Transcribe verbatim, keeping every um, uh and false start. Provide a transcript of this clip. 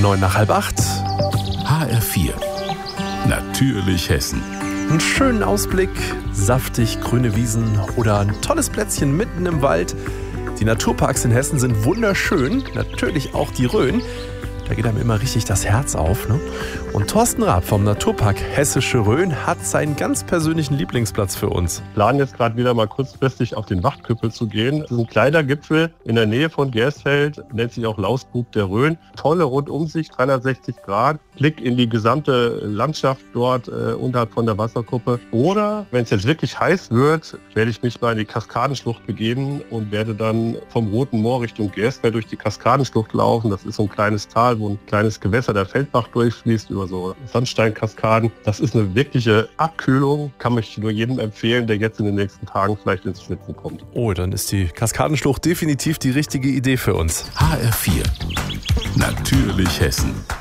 neun nach halb acht. H R vier. Natürlich Hessen. Einen schönen Ausblick, saftig grüne Wiesen oder ein tolles Plätzchen mitten im Wald. Die Naturparks in Hessen sind wunderschön, natürlich auch die Rhön. Da geht einem immer richtig das Herz auf, ne? Und Thorsten Raab vom Naturpark Hessische Rhön hat seinen ganz persönlichen Lieblingsplatz für uns. Wir planen jetzt gerade wieder mal kurzfristig auf den Wachtküppel zu gehen. Das ist ein kleiner Gipfel in der Nähe von Gersfeld, nennt sich auch Lausbub der Rhön. Tolle Rundumsicht, dreihundertsechzig Grad, Blick in die gesamte Landschaft dort äh, unterhalb von der Wasserkuppe. Oder, wenn es jetzt wirklich heiß wird, werde ich mich mal in die Kaskadenschlucht begeben und werde dann vom Roten Moor Richtung Gersfeld durch die Kaskadenschlucht laufen. Das ist so ein kleines Tal, wo ein kleines Gewässer, der Feldbach, durchfließt über so Sandsteinkaskaden. Das ist eine wirkliche Abkühlung, kann ich nur jedem empfehlen, der jetzt in den nächsten Tagen vielleicht ins Schwitzen kommt. Oh, dann ist die Kaskadenschlucht definitiv die richtige Idee für uns. H R vier. Natürlich Hessen.